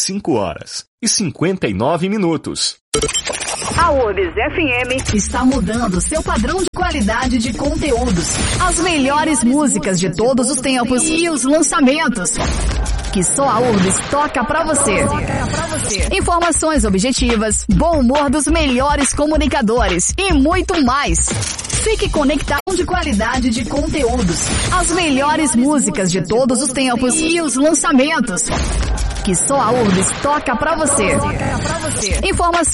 5h59. A URBS FM está mudando seu padrão de qualidade de conteúdos. As melhores músicas de todos os tempos e os lançamentos que só a URBS toca pra você. Informações objetivas, bom humor dos melhores comunicadores e muito mais. Fique conectado de qualidade de conteúdos. As melhores músicas de todos os tempos e os lançamentos que só a URBS toca pra você. Informações